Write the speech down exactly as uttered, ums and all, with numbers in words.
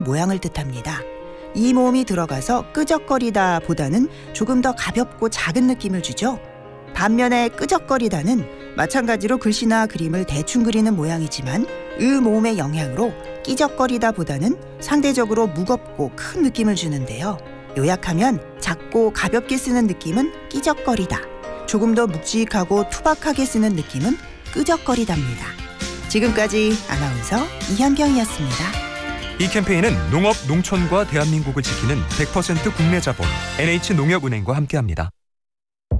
모양을 뜻합니다. 이 모음이 들어가서 끄적거리다 보다는 조금 더 가볍고 작은 느낌을 주죠. 반면에 끄적거리다는 마찬가지로 글씨나 그림을 대충 그리는 모양이지만 의 모음의 영향으로 끼적거리다 보다는 상대적으로 무겁고 큰 느낌을 주는데요. 요약하면 작고 가볍게 쓰는 느낌은 끼적거리다, 조금 더 묵직하고 투박하게 쓰는 느낌은 끄적거리답니다. 지금까지 아나운서 이현경이었습니다. 이 캠페인은 농업, 농촌과 대한민국을 지키는 백 퍼센트 국내 자본 엔에이치농협은행과 함께합니다.